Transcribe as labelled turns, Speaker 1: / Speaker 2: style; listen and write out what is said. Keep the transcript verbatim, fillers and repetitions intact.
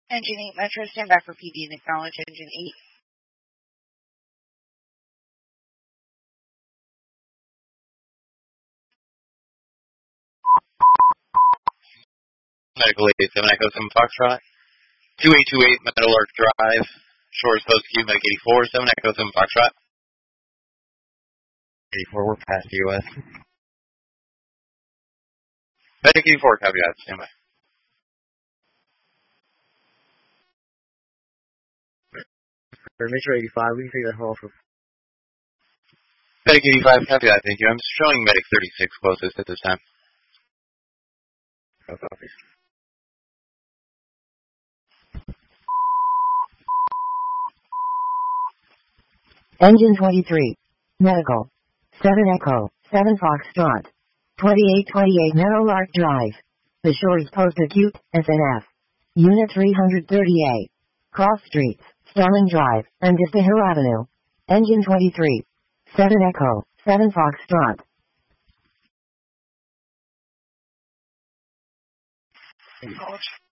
Speaker 1: Engine eight Metro, stand by for P D and acknowledge Engine eight.
Speaker 2: Medical eight seven Echo seven Foxtrot. two eight two eight Metal Arc Drive. Shores Post Q, Medic eighty-four, seven Echo seven Foxtrot. eighty-four, we're past the U S. Medic eighty-four, copy that, stand by.
Speaker 3: For Metro eighty-five, we can figure that hole for...
Speaker 2: Medic eighty-five, copy that, thank you. I'm showing Medic thirty-six closest at this time.
Speaker 3: No copies.
Speaker 4: Engine twenty-three. Medical. seven Echo, seven Foxtrot. twenty-eight twenty-eight Metal Arc Drive. The Shores Post Acute, S N F. Unit three thirty-eight. Cross Streets, Starling Drive, and Hill Avenue. Engine twenty-three. seven Echo, seven Foxtrot.
Speaker 1: Acknowledge.